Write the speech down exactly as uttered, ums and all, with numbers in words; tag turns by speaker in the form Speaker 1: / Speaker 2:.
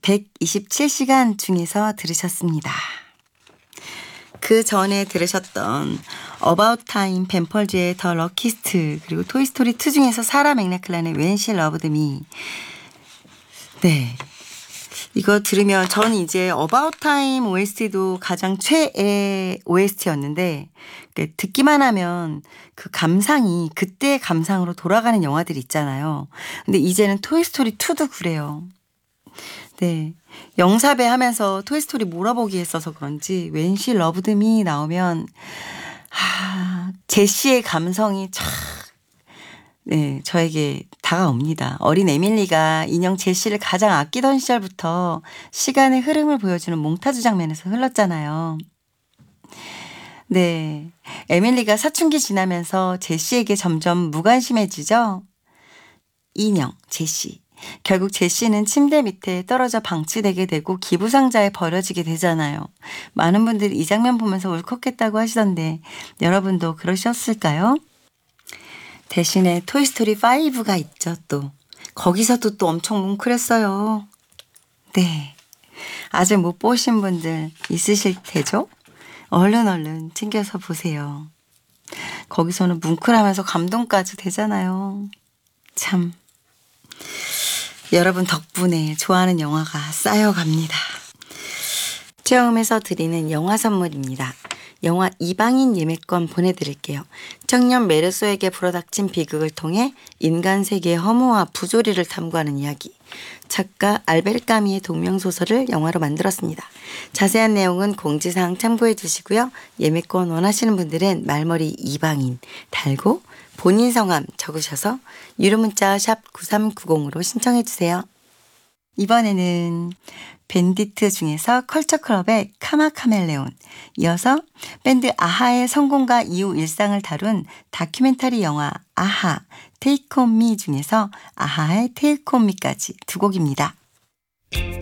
Speaker 1: 백이십칠 시간 중에서 들으셨습니다. 그 전에 들으셨던 어바웃 타임, 벤펄즈의 더 럭키스트, 그리고 토이스토리 투 중에서 사라 맥락클란의 When She Loved Me. 네, 이거 들으면 저는 이제 어바웃 타임 오에스티도 가장 최애 오에스티였는데 듣기만 하면 그 감상이 그때의 감상으로 돌아가는 영화들이 있잖아요. 근데 이제는 토이스토리 투도 그래요. 네, 영사배 하면서 토이스토리 몰아보기 했어서 그런지 When She Loved Me 나오면 아, 제시의 감성이 참 네, 저에게 다가옵니다. 어린 에밀리가 인형 제시를 가장 아끼던 시절부터 시간의 흐름을 보여주는 몽타주 장면에서 흘렀잖아요. 네, 에밀리가 사춘기 지나면서 제시에게 점점 무관심해지죠. 인형 제시. 결국 제시는 침대 밑에 떨어져 방치되게 되고 기부상자에 버려지게 되잖아요. 많은 분들이 이 장면 보면서 울컥했다고 하시던데 여러분도 그러셨을까요? 대신에 토이스토리 파이브가 있죠. 또 거기서도 또 엄청 뭉클했어요. 네, 아직 못 보신 분들 있으실 테죠? 얼른 얼른 챙겨서 보세요. 거기서는 뭉클하면서 감동까지 되잖아요. 참, 여러분 덕분에 좋아하는 영화가 쌓여갑니다. 체험에서 드리는 영화 선물입니다. 영화 이방인 예매권 보내드릴게요. 청년 메르소에게 불어닥친 비극을 통해 인간 세계의 허무와 부조리를 탐구하는 이야기. 작가 알베르 까미의 동명소설을 영화로 만들었습니다. 자세한 내용은 공지사항 참고해 주시고요. 예매권 원하시는 분들은 말머리 이방인 달고 본인 성함 적으셔서 유료 문자 샵 구삼구공으로 신청해 주세요. 이번에는 밴디트 중에서 컬처클럽의 카마카멜레온, 이어서 밴드 아하의 성공과 이후 일상을 다룬 다큐멘터리 영화 아하, 테이크 온 미 중에서 아하의 테이크 온 미까지 두 곡입니다.